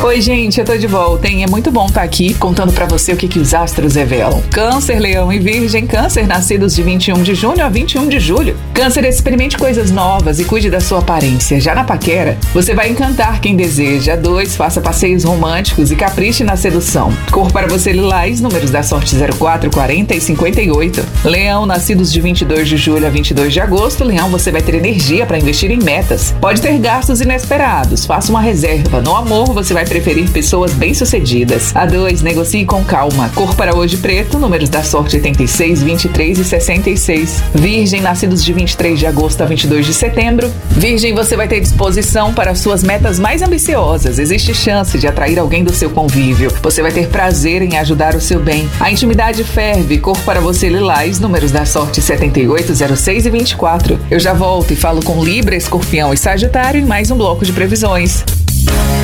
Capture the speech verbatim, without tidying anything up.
Oi, gente, eu tô de volta, hein? É muito bom estar aqui contando pra você o que, que os astros revelam. Câncer, Leão e Virgem. Câncer, nascidos de vinte e um de junho a vinte e um de julho. Câncer, experimente coisas novas e cuide da sua aparência. Já na paquera, você vai encantar quem deseja. Dois, faça passeios românticos e capriche na sedução. Cor para você, lilás. Números da sorte zero quatro, quarenta e cinquenta e oito. Leão, nascidos de vinte e dois de julho a vinte e dois de agosto. Leão, você vai ter energia para investir em metas. Pode ter gastos inesperados. Faça uma reserva. No amor, você vai preferir pessoas bem-sucedidas. A dois, negocie com calma. Cor para hoje, preto. Números da sorte oitenta e seis, vinte e três e sessenta e seis. Virgem, nascidos de vinte e três de agosto a vinte e dois de setembro. Virgem, você vai ter disposição para suas metas mais ambiciosas. Existe chance de atrair alguém do seu convívio. Você vai ter prazer em ajudar o seu bem. A intimidade ferve. Cor para você, lilás. Números da sorte setenta e oito, zero seis e vinte e quatro. Eu já volto e falo com Libra, Escorpião e Sagitário em mais um bloco de previsões.